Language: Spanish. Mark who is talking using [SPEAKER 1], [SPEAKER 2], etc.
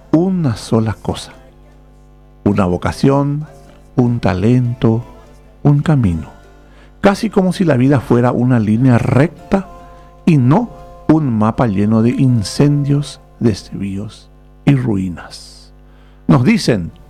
[SPEAKER 1] una sola cosa, una vocación, un talento, un camino, casi como si la vida fuera una línea recta y no un mapa lleno de incendios, desvíos y ruinas. Nos dicen